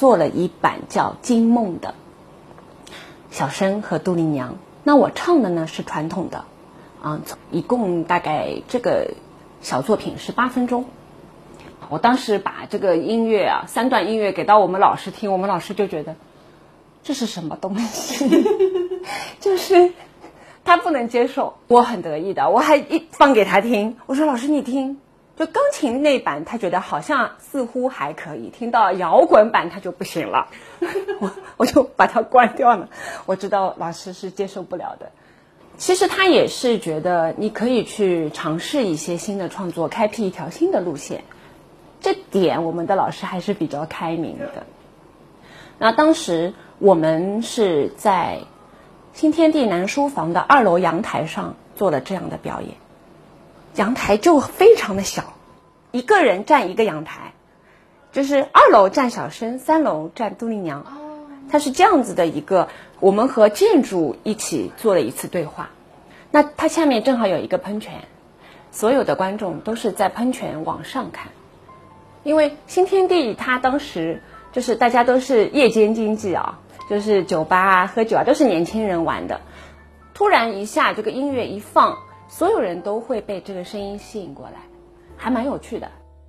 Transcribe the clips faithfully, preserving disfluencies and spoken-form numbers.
做了一版叫《惊梦》的小生和杜丽娘。那我唱的呢是传统的，啊，一共大概这个小作品是八分钟。我当时把这个音乐啊，三段音乐给到我们老师听，我们老师就觉得这是什么东西，就是他不能接受。我很得意的，我还一放给他听，我说老师你听，就钢琴那版他觉得好像似乎还可以，听到摇滚版他就不行了，我我就把它关掉了。我知道老师是接受不了的。其实他也是觉得你可以去尝试一些新的创作，开辟一条新的路线，这点我们的老师还是比较开明的。那当时我们是在新天地南书房的二楼阳台上做了这样的表演，阳台就非常的小，一个人站一个阳台，就是二楼站小生，三楼站杜丽娘，它是这样子的一个，我们和建筑一起做了一次对话。那它下面正好有一个喷泉，所有的观众都是在喷泉往上看，因为新天地它当时就是大家都是夜间经济啊，就是酒吧啊喝酒啊都是年轻人玩的，突然一下这个音乐一放，所有人都会被这个声音吸引过来，还蛮有趣的。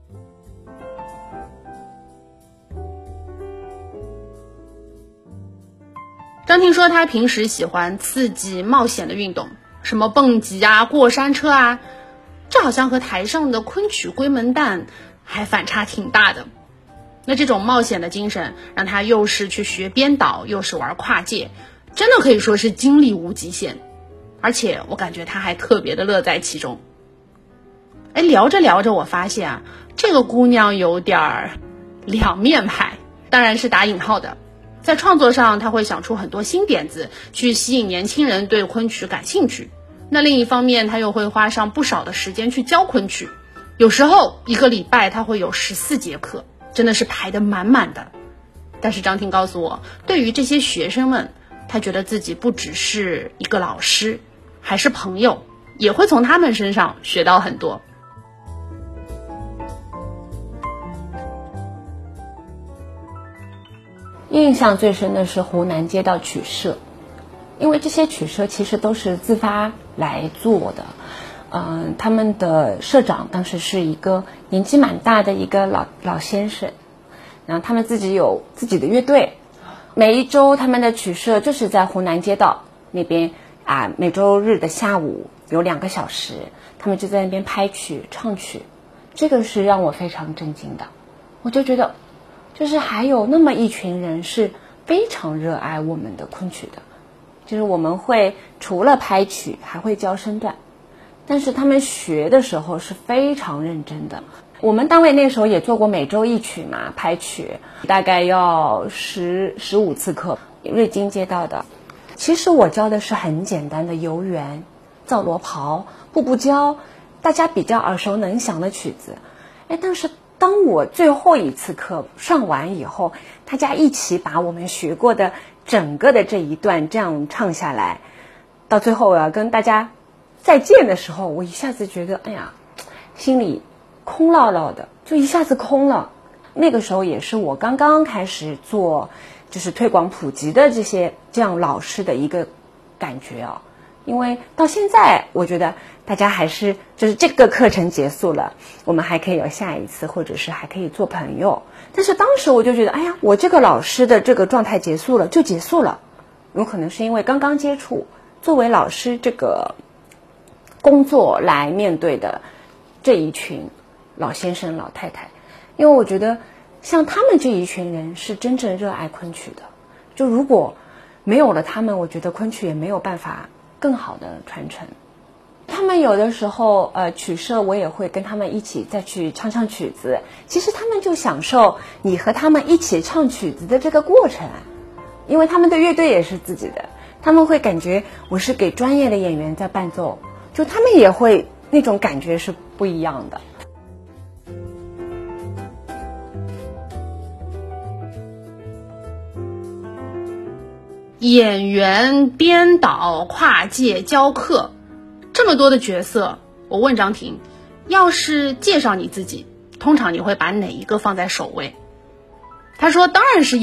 张婷说她平时喜欢刺激冒险的运动，什么蹦极啊过山车啊，这好像和台上的昆曲龟门旦还反差挺大的。那这种冒险的精神让她又是去学编导又是玩跨界，真的可以说是精力无极限，而且我感觉她还特别的乐在其中。哎，聊着聊着我发现啊，这个姑娘有点两面派，当然是打引号的。在创作上她会想出很多新点子去吸引年轻人对昆曲感兴趣，那另一方面她又会花上不少的时间去教昆曲，有时候一个礼拜她会有十四节课，真的是排得满满的。但是张婷告诉我，对于这些学生们，她觉得自己不只是一个老师，还是朋友，也会从他们身上学到很多。 印象最深的是湖南街道曲社，因为这些曲社其实都是自发来做的。嗯，他们的社长当时是一个年纪蛮大的一个老老先生，然后他们自己有自己的乐队，每一周他们的曲社就是在湖南街道那边啊，每周日的下午有两个小时，他们就在那边拍曲唱曲，这个是让我非常震惊的。我就觉得就是还有那么一群人是非常热爱我们的昆曲的，就是我们会除了拍曲还会教身段，但是他们学的时候是非常认真的。我们单位那时候也做过每周一曲嘛，拍曲大概要十十五次课，瑞金街道的。其实我教的是很简单的游园、造罗袍、步步娇，大家比较耳熟能详的曲子。哎，但是当我最后一次课上完以后，大家一起把我们学过的整个的这一段这样唱下来，到最后我要跟大家再见的时候，我一下子觉得哎呀，心里空落落的，就一下子空了。那个时候也是我刚刚开始做就是推广普及的这些这样老师的一个感觉啊。因为到现在我觉得大家还是就是这个课程结束了，我们还可以有下一次，或者是还可以做朋友。但是当时我就觉得哎呀，我这个老师的这个状态结束了就结束了，有可能是因为刚刚接触，作为老师这个工作来面对的这一群老先生老太太，因为我觉得像他们这一群人是真正热爱昆曲的，就如果没有了他们，我觉得昆曲也没有办法更好的传承。他们有的时候呃曲社我也会跟他们一起再去唱唱曲子，其实他们就享受你和他们一起唱曲子的这个过程啊，因为他们的乐队也是自己的，他们会感觉我是给专业的演员在伴奏，就他们也会那种感觉是不一样的。 演员、编导、跨界、教课，这么多的角色，我问张婷，要是介绍你自己，通常你会把哪一个放在首位？她说当然是